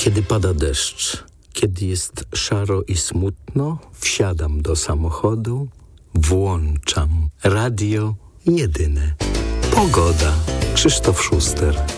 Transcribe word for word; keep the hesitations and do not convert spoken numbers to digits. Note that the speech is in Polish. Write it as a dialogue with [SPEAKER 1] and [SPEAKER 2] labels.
[SPEAKER 1] Kiedy pada deszcz, kiedy jest szaro i smutno, wsiadam do samochodu, włączam radio jedyne. Pogoda. Krzysztof Szuster.